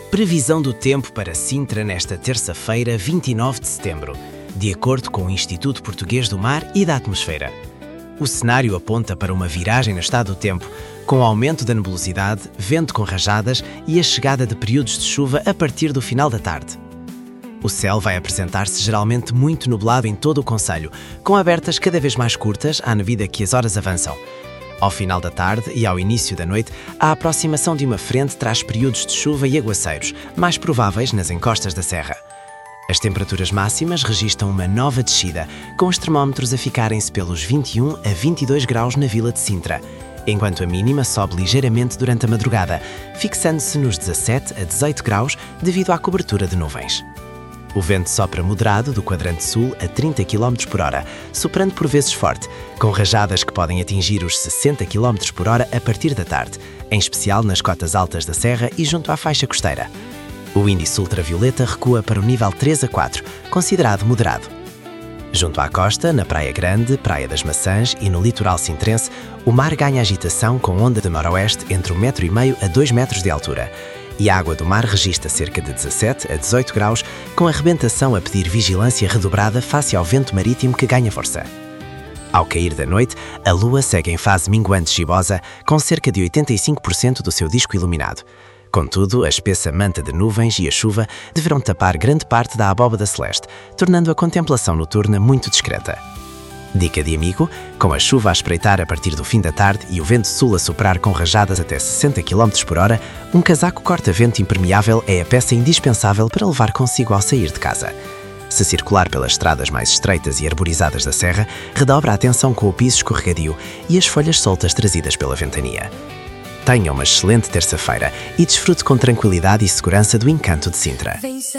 Previsão do tempo para Sintra nesta terça-feira, 29 de setembro, de acordo com o Instituto Português do Mar e da Atmosfera. O cenário aponta para uma viragem no estado do tempo, com aumento da nebulosidade, vento com rajadas e a chegada de períodos de chuva a partir do final da tarde. O céu vai apresentar-se geralmente muito nublado em todo o concelho, com abertas cada vez mais curtas à medida que as horas avançam. Ao final da tarde e ao início da noite, a aproximação de uma frente traz períodos de chuva e aguaceiros, mais prováveis nas encostas da serra. As temperaturas máximas registram uma nova descida, com os termómetros a ficarem-se pelos 21 a 22 graus na vila de Sintra, enquanto a mínima sobe ligeiramente durante a madrugada, fixando-se nos 17 a 18 graus devido à cobertura de nuvens. O vento sopra moderado do quadrante sul a 30 km por hora, soprando por vezes forte, com rajadas que podem atingir os 60 km por hora a partir da tarde, em especial nas cotas altas da serra e junto à faixa costeira. O índice ultravioleta recua para o nível 3 a 4, considerado moderado. Junto à costa, na Praia Grande, Praia das Maçãs e no litoral sintrense, o mar ganha agitação com onda de noroeste entre 1,5 m a 2 metros de altura, e a água do mar registra cerca de 17 a 18 graus, com a rebentação a pedir vigilância redobrada face ao vento marítimo que ganha força. Ao cair da noite, a lua segue em fase minguante gibosa, com cerca de 85% do seu disco iluminado. Contudo, a espessa manta de nuvens e a chuva deverão tapar grande parte da abóbada celeste, tornando a contemplação noturna muito discreta. Dica de amigo: com a chuva a espreitar a partir do fim da tarde e o vento sul a soprar com rajadas até 60 km por hora, um casaco corta-vento impermeável é a peça indispensável para levar consigo ao sair de casa. Se circular pelas estradas mais estreitas e arborizadas da serra, redobra a atenção com o piso escorregadio e as folhas soltas trazidas pela ventania. Tenha uma excelente terça-feira e desfrute com tranquilidade e segurança do encanto de Sintra.